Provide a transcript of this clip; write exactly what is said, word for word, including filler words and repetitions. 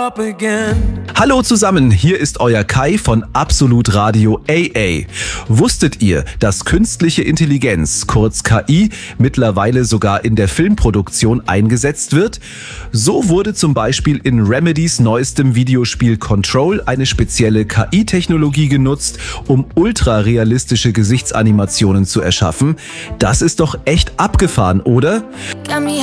up again. Hallo zusammen, hier ist euer Kai von Absolut Radio A A. Wusstet ihr, dass künstliche Intelligenz, kurz K I, mittlerweile sogar in der Filmproduktion eingesetzt wird? So wurde zum Beispiel in Remedys neuestem Videospiel Control eine spezielle K I-Technologie genutzt, um ultrarealistische Gesichtsanimationen zu erschaffen. Das ist doch echt abgefahren, oder? Got me